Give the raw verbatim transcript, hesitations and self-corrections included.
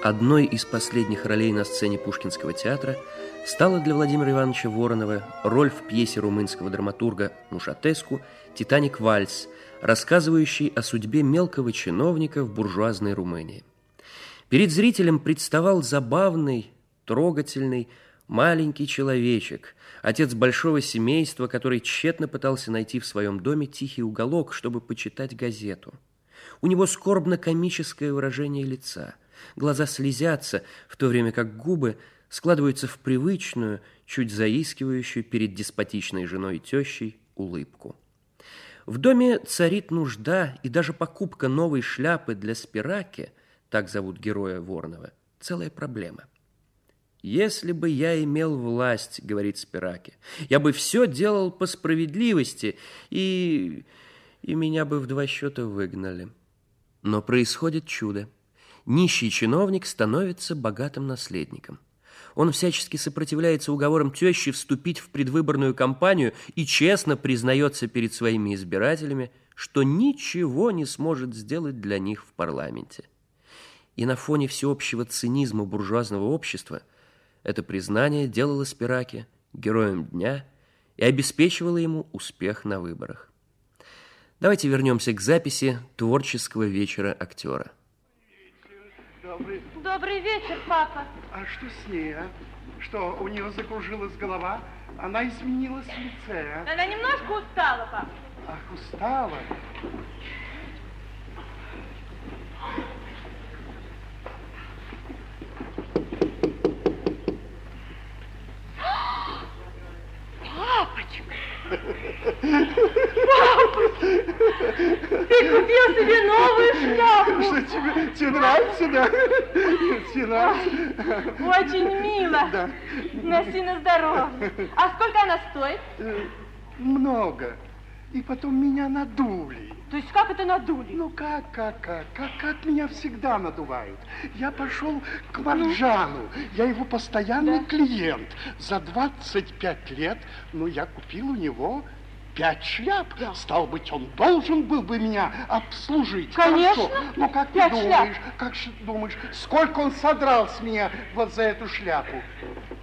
Одной из последних ролей на сцене Пушкинского театра стала для Владимира Ивановича Воронова роль в пьесе румынского драматурга Мушатеску «Титаник-вальс», рассказывающий о судьбе мелкого чиновника в буржуазной Румынии. Перед зрителем представал забавный, трогательный, маленький человечек, отец большого семейства, который тщетно пытался найти в своем доме тихий уголок, чтобы почитать газету. У него скорбно-комическое выражение лица, глаза слезятся, в то время как губы складываются в привычную, чуть заискивающую перед деспотичной женой и тещей улыбку. В доме царит нужда, и даже покупка новой шляпы для Спираки, так зовут героя Воронова, целая проблема. «Если бы я имел власть, — говорит Спираки, — я бы все делал по справедливости, и, и меня бы в два счета выгнали». Но происходит чудо. Нищий чиновник становится богатым наследником. Он всячески сопротивляется уговорам тещи вступить в предвыборную кампанию и честно признается перед своими избирателями, что ничего не сможет сделать для них в парламенте. И на фоне всеобщего цинизма буржуазного общества это признание делало Спираки героем дня и обеспечивало ему успех на выборах. Давайте вернемся к записи творческого вечера актера. Добрый... Добрый вечер, папа. А что с ней, а? Что, у нее закружилась голова? Она изменилась в лице, а? Она немножко устала, папа. Ах, устала? Папочка! Папочка! Ты купил себе новую шляпу! Что, тебе, тебе нравится, да? Тебе нравится? Очень мило. Да. Носи на здоровье. А сколько она стоит? Много. И потом меня надули. То есть как это надули? Ну как, как, как, как, как меня всегда надувают. Я пошел к Марджану, я его постоянный да. клиент. За двадцать пять лет, ну, я купил у него пять шляп. Да. Стал быть, он должен был бы меня обслужить. Конечно. Хорошо. Ну как ты думаешь, как думаешь, сколько он содрал с меня вот за эту шляпу?